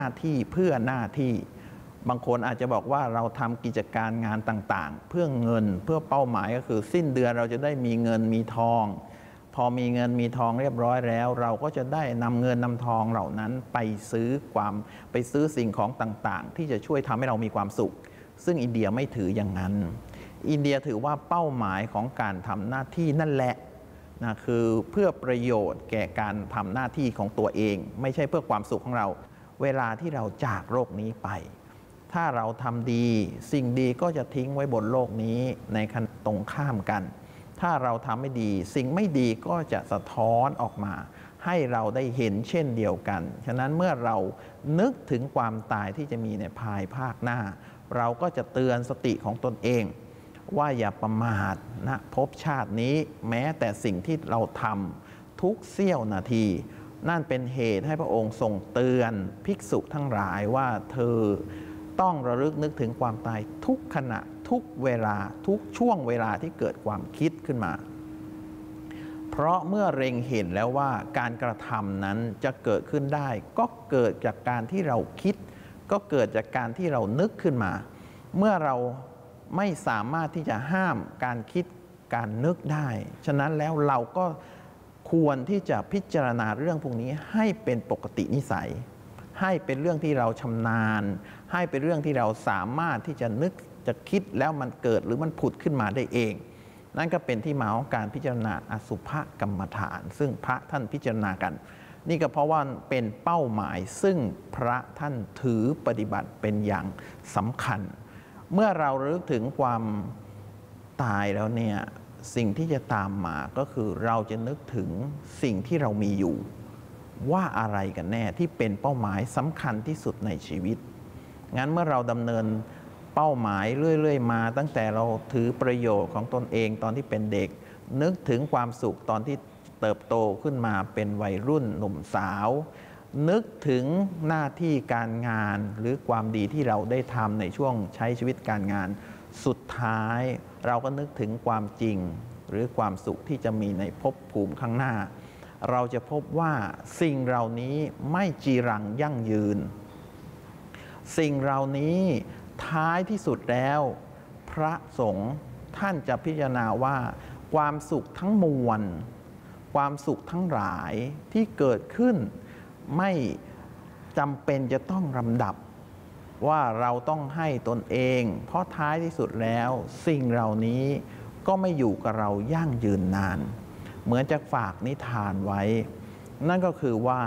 หน้าที่เพื่อหน้าที่บางคนอาจจะบอกว่าเราทำกิจการงานต่างๆเพื่อเงินเพื่อเป้าหมายก็คือสิ้นเดือนเราจะได้มีเงินมีทองพอมีเงินมีทองเรียบร้อยแล้วเราก็จะได้นำเงินนำทองเหล่านั้นไปซื้อสิ่งของต่างๆที่จะช่วยทำให้เรามีความสุขซึ่งอินเดียไม่ถืออย่างนั้นอินเดียถือว่าเป้าหมายของการทำหน้าที่นั่นแหละนะคือเพื่อประโยชน์แก่การทำหน้าที่ของตัวเองไม่ใช่เพื่อความสุขของเราเวลาที่เราจากโลกนี้ไปถ้าเราทำดีสิ่งดีก็จะทิ้งไว้บนโลกนี้ในขณะตรงข้ามกันถ้าเราทำไม่ดีสิ่งไม่ดีก็จะสะท้อนออกมาให้เราได้เห็นเช่นเดียวกันฉะนั้นเมื่อเรานึกถึงความตายที่จะมีในภายภาคหน้าเราก็จะเตือนสติของตนเองว่าอย่าประมาทนะภพชาตินี้แม้แต่สิ่งที่เราทำทุกเสี้ยวนาทีนั่นเป็นเหตุให้พระองค์ทรงเตือนภิกษุทั้งหลายว่าเธอต้องระลึกนึกถึงความตายทุกขณะทุกเวลาทุกช่วงเวลาที่เกิดความคิดขึ้นมาเพราะเมื่อเร็งเห็นแล้วว่าการกระทำนั้นจะเกิดขึ้นได้ก็เกิดจากการที่เราคิดก็เกิดจากการที่เรานึกขึ้นมาเมื่อเราไม่สามารถที่จะห้ามการคิดการนึกได้ฉะนั้นแล้วเราก็ควรที่จะพิจารณาเรื่องพวกนี้ให้เป็นปกตินิสัยให้เป็นเรื่องที่เราชำนาญให้เป็นเรื่องที่เราสามารถที่จะนึกจะคิดแล้วมันเกิดหรือมันผุดขึ้นมาได้เองนั่นก็เป็นที่มาของการพิจารณาอสุภกรรมฐานซึ่งพระท่านพิจารณากันนี่ก็เพราะว่าเป็นเป้าหมายซึ่งพระท่านถือปฏิบัติเป็นอย่างสำคัญเมื่อเราระลึกถึงความตายแล้วเนี่ยสิ่งที่จะตามมาก็คือเราจะนึกถึงสิ่งที่เรามีอยู่ว่าอะไรกันแน่ที่เป็นเป้าหมายสำคัญที่สุดในชีวิตงั้นเมื่อเราดำเนินเป้าหมายเรื่อยๆมาตั้งแต่เราถือประโยชน์ของตนเองตอนที่เป็นเด็กนึกถึงความสุขตอนที่เติบโตขึ้นมาเป็นวัยรุ่นหนุ่มสาวนึกถึงหน้าที่การงานหรือความดีที่เราได้ทำในช่วงใช้ชีวิตการงานสุดท้ายเราก็นึกถึงความจริงหรือความสุขที่จะมีในภพภูมิข้างหน้าเราจะพบว่าสิ่งเหล่านี้ไม่จีรังยั่งยืนสิ่งเหล่านี้ท้ายที่สุดแล้วพระสงฆ์ท่านจะพิจารณาว่าความสุขทั้งมวลความสุขทั้งหลายที่เกิดขึ้นไม่จำเป็นจะต้องลำดับว่าเราต้องให้ตนเองเพราะท้ายที่สุดแล้วสิ่งเหล่านี้ก็ไม่อยู่กับเรายั่งยืนนานเหมือนจะฝากนิทานไว้นั่นก็คือว่า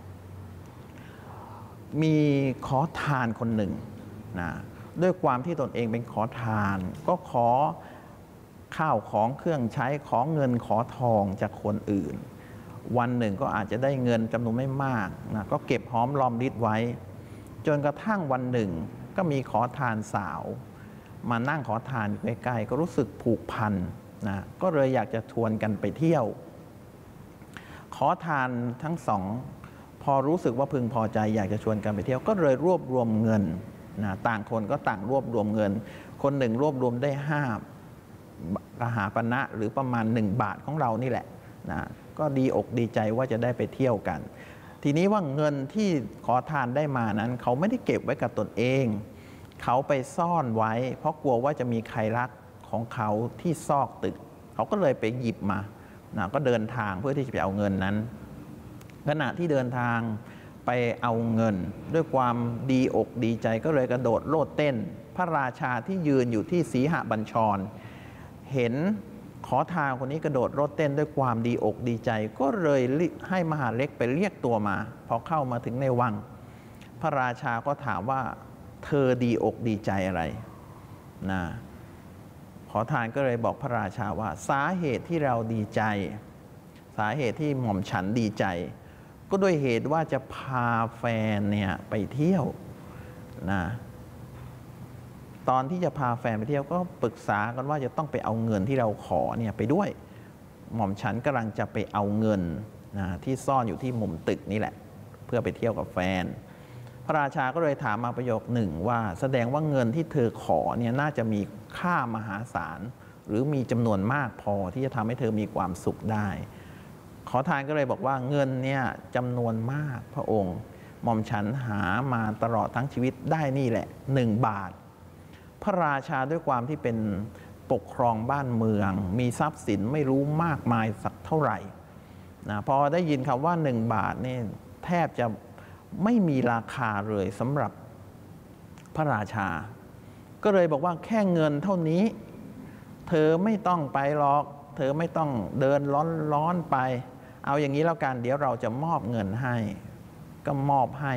มีขอทานคนหนึ่งนะด้วยความที่ตนเองเป็นขอทานก็ขอข้าวของเครื่องใช้ขอเงินขอทองจากคนอื่นวันหนึ่งก็อาจจะได้เงินจำนวนไม่มากนะก็เก็บหอมรอมริบไว้จนกระทั่งวันหนึ่งก็มีขอทานสาวมานั่งขอทานอยู่ใกล้ๆก็รู้สึกผูกพันนะก็เลยอยากจะชวนกันไปเที่ยวขอทานทั้งสองพอรู้สึกว่าพึงพอใจอยากจะชวนกันไปเที่ยวก็เลยรวบรวมเงินนะต่างคนก็ต่างรวบรวมเงินคนหนึ่งรวบรวมได้5 กหาปณะหรือประมาณ1 บาทของเรานี่แหละนะก็ดีอกดีใจว่าจะได้ไปเที่ยวกันทีนี้ว่าเงินที่ขอทานได้มานั้นเขาไม่ได้เก็บไว้กับตนเองเขาไปซ่อนไว้เพราะกลัวว่าจะมีใครรักของเขาที่ซอกตึกเขาก็เลยไปหยิบมานะก็เดินทางเพื่อที่จะไปเอาเงินนั้นขณะที่เดินทางไปเอาเงินด้วยความดีอกดีใจก็เลยกระโดดโลดเต้นพระราชาที่ยืนอยู่ที่สีหบัญชรเห็นขอทานคนนี้กระโดดโลดเต้นด้วยความดีอกดีใจก็เลยให้มหาเล็กไปเรียกตัวมาพอเข้ามาถึงในวังพระราชาก็ถามว่าเธอดีอกดีใจอะไรนะขอทานก็เลยบอกพระราชาว่าสาเหตุที่เราดีใจสาเหตุที่หม่อมฉันดีใจก็ด้วยเหตุว่าจะพาแฟนเนี่ยไปเที่ยวนะตอนที่จะพาแฟนไปเที่ยวก็ปรึกษากันว่าจะต้องไปเอาเงินที่เราขอเนี่ยไปด้วยหม่อมฉันกำลังจะไปเอาเงินนะที่ซ่อนอยู่ที่มุมตึกนี่แหละเพื่อไปเที่ยวกับแฟนพระราชาก็เลยถามมาประโยคหนึ่งว่าแสดงว่าเงินที่เธอขอเนี่ยน่าจะมีค่ามหาศาลหรือมีจำนวนมากพอที่จะทำให้เธอมีความสุขได้ขอทานก็เลยบอกว่าเงินเนี่ยจำนวนมากพระองค์หม่อมฉันหามาตลอดทั้งชีวิตได้นี่แหละ1 บาทพระราชาด้วยความที่เป็นปกครองบ้านเมืองมีทรัพย์สินไม่รู้มากมายสักเท่าไหร่นะพอได้ยินคำว่า1 บาทนี่แทบจะไม่มีราคาเลยสำหรับพระราชาก็เลยบอกว่าแค่เงินเท่านี้เธอไม่ต้องไปหรอกเธอไม่ต้องเดินร้อนไปเอาอย่างนี้แล้วกันเดี๋ยวเราจะมอบเงินให้ก็มอบให้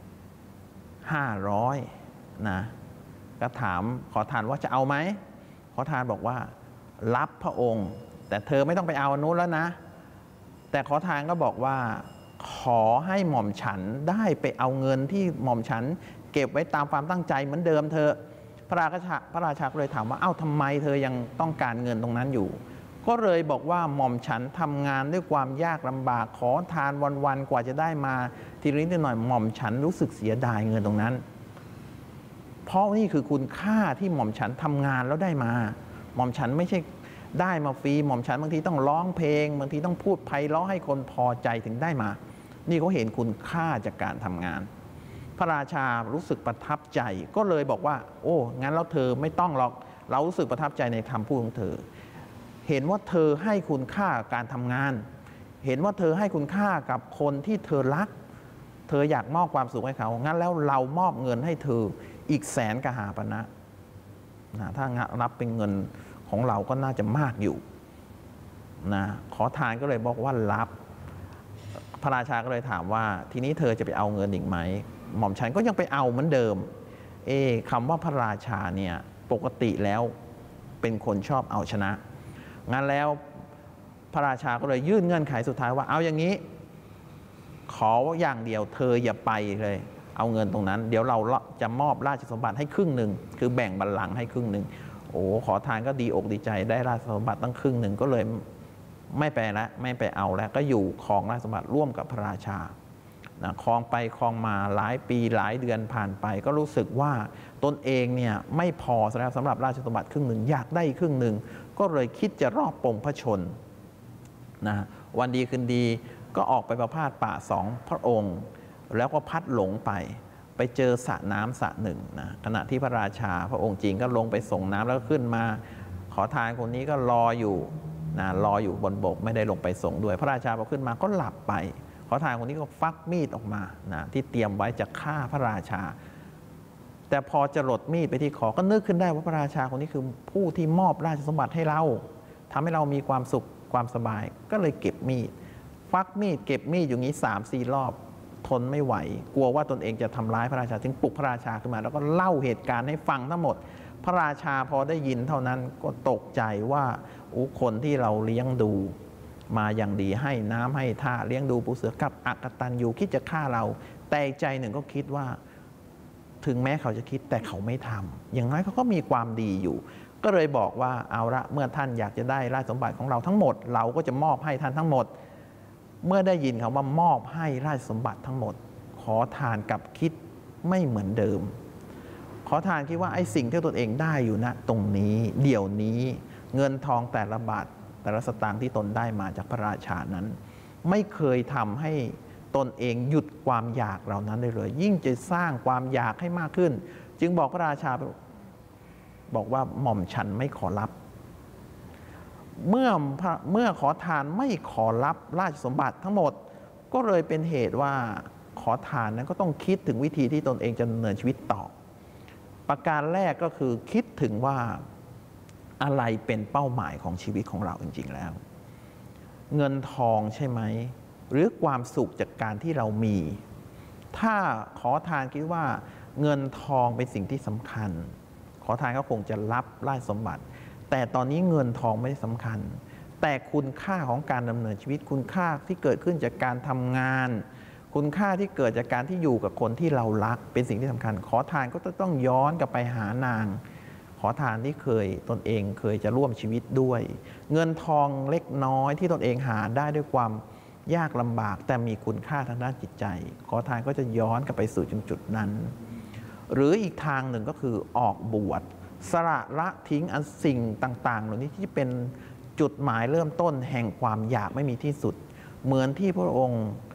500นะก็ถามขอทานว่าจะเอาไหมขอทานบอกว่ารับพระองค์แต่เธอไม่ต้องไปเอานู้นแล้วนะแต่ขอทานก็บอกว่าขอให้หม่อมฉันได้ไปเอาเงินที่หม่อมฉันเก็บไว้ตามความตั้งใจเหมือนเดิมเธอพระราชาก็เลยถามว่าเอ้าทำไมเธอยังต้องการเงินตรงนั้นอยู่ก็เลยบอกว่าหม่อมฉันทำงานด้วยความยากลำบากขอทานวันๆกว่าจะได้มาทีนิดหน่อยหม่อมฉันรู้สึกเสียดายเงินตรงนั้นเพราะนี่คือคุณค่าที่หม่อมฉันทำงานแล้วได้มาหม่อมฉันไม่ใช่ได้มาฟรีหม่อมฉันบางทีต้องร้องเพลงบางทีต้องพูดไพเราะให้คนพอใจถึงได้มานี่เขาเห็นคุณค่าจากการทำงานพระราชารู้สึกประทับใจก็เลยบอกว่าโอ้งั้นแล้วเธอไม่ต้องหรอกเรารู้สึกประทับใจในคำพูดของเธอเห็นว่าเธอให้คุณค่าการทำงานเห็นว่าเธอให้คุณค่ากับคนที่เธอรักเธออยากมอบความสุขให้เขางั้นแล้วเรามอบเงินให้เธออีก100,000 กหาปณะนะถ้ารับเป็นเงินของเราก็น่าจะมากอยู่นะขอทานก็เลยบอกว่ารับพระราชาก็เลยถามว่าทีนี้เธอจะไปเอาเงินอีกไหมหม่อมฉันก็ยังไปเอาเหมือนเดิมคำว่าพระราชาเนี่ยปกติแล้วเป็นคนชอบเอาชนะงั้นแล้วพระราชาก็เลยยื่นเงื่อนไขสุดท้ายว่าเอาอย่างนี้ขออย่างเดียวเธออย่าไปเลยเอาเงินตรงนั้นเดี๋ยวเราจะมอบราชสมบัติให้ครึ่งหนึ่งคือแบ่งบัลลังก์ให้ครึ่งหนึ่งโอ้ขอทานก็ดีอกดีใจได้ราชสมบัติตั้งครึ่งหนึ่งก็เลยไม่ไปแล้วไม่ไปเอาแล้วก็อยู่ครองราชสมบัติร่วมกับพระราชาครองไปครองมาหลายปีหลายเดือนผ่านไปก็รู้สึกว่าตนเองเนี่ยไม่พอแล้วสำหรับราชสมบัติครึ่งหนึ่งอยากได้ครึ่งหนึ่งก็เลยคิดจะรอบปรงพระชนนะวันดีคืนดีก็ออกไปประพาสป่า2 พระองค์แล้วก็พัดหลงไปเจอสระน้ำสระหนึ่งนะขณะที่พระราชาพระองค์จริงก็ลงไปส่งน้ำแล้วก็ขึ้นมาขอทานคนนี้ก็รออยู่นะรออยู่บนบกไม่ได้ลงไปส่งด้วยพระราชาพอขึ้นมาก็หลับไปขอทานคนนี้ก็ฟักมีดออกมานะที่เตรียมไว้จะฆ่าพระราชาแต่พอจะหลดมีดไปที่คอก็นึกขึ้นได้ว่าพระราชาคนนี้คือผู้ที่มอบราชสมบัติให้เราทำให้เรามีความสุขความสบายก็เลยเก็บมีดฟักมีดเก็บมีดอย่างนี้3-4 รอบทนไม่ไหวกลัวว่าตนเองจะทำร้ายพระราชาจึงปลุกพระราชาขึ้นมาแล้วก็เล่าเหตุการณ์ให้ฟังทั้งหมดพระราชาพอได้ยินเท่านั้นก็ตกใจว่าคนที่เราเลี้ยงดูมาอย่างดีให้น้ำให้ท่าเลี้ยงดูปูเสือกับอกตัญญูคิดจะฆ่าเราแต่ใจหนึ่งก็คิดว่าถึงแม้เขาจะคิดแต่เขาไม่ทำอย่างน้อยเขาก็มีความดีอยู่ก็เลยบอกว่าเอาละเมื่อท่านอยากจะได้ราชสมบัติของเราทั้งหมดเราก็จะมอบให้ท่านทั้งหมดเมื่อได้ยินคำว่ามอบให้ราชสมบัติทั้งหมดขอทานกับคิดไม่เหมือนเดิมขอทานคิดว่าไอ้สิ่งที่ตนเองได้อยู่ณตรงนี้เดี๋ยวนี้เงินทองแต่ละบาทแต่ละสตางค์ที่ตนได้มาจากพระราชานั้นไม่เคยทำให้ตนเองหยุดความอยากเหล่านั้นได้เลยยิ่งจะสร้างความอยากให้มากขึ้นจึงบอกพระราชาบอกว่าหม่อมฉันไม่ขอรับเมื่อขอทานไม่ขอรับราชสมบัติทั้งหมดก็เลยเป็นเหตุว่าขอทานนั้นก็ต้องคิดถึงวิธีที่ตนเองจะดำเนินชีวิตต่อประการแรกก็คือคิดถึงว่าอะไรเป็นเป้าหมายของชีวิตของเราจริงๆแล้วเงินทองใช่ไหมหรือความสุขจากการที่เรามีถ้าขอทานคิดว่าเงินทองเป็นสิ่งที่สำคัญขอทานก็คงจะรับราชสมบัติแต่ตอนนี้เงินทองไม่ได้สำคัญแต่คุณค่าของการดำเนินชีวิตคุณค่าที่เกิดขึ้นจากการทำงานคุณค่าที่เกิดจากการที่อยู่กับคนที่เรารักเป็นสิ่งที่สำคัญขอทานก็ต้องย้อนกลับไปหานางขอทานที่ตนเองเคยจะร่วมชีวิตด้วยเงินทองเล็กน้อยที่ตนเองหาได้ด้วยความยากลำบากแต่มีคุณค่าทางด้านจิตใจขอทานก็จะย้อนกลับไปสู่จุดนั้นหรืออีกทางหนึ่งก็คือออกบวชสละทิ้งอันสิ่งต่างๆเหล่านี้ที่เป็นจุดหมายเริ่มต้นแห่งความอยากไม่มีที่สุดเหมือนที่พระองค์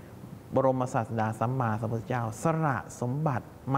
บรมศาสดาสัมมาสัมพุทธเจ้าสละสมบัติ